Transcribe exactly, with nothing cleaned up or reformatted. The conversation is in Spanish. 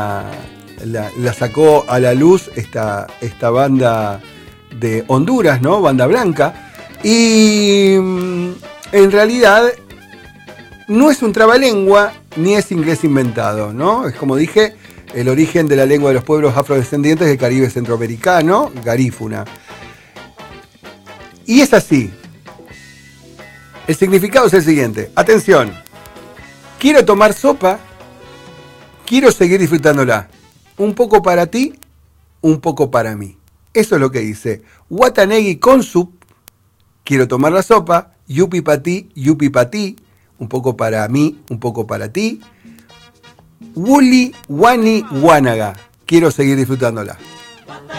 la, la sacó a la luz esta, esta banda de Honduras, ¿no? Banda Blanca. Y en realidad no es un trabalengua ni es inglés inventado, ¿no? Es como dije, el origen de la lengua de los pueblos afrodescendientes del Caribe centroamericano, garífuna. Y es así. El significado es el siguiente. Atención. Quiero tomar sopa, quiero seguir disfrutándola. Un poco para ti, un poco para mí. Eso es lo que dice. Watanegi con sup, quiero tomar la sopa, yupi pa ti, yupi pa ti, un poco para mí, un poco para ti. Wuli wani wanaga, quiero seguir disfrutándola.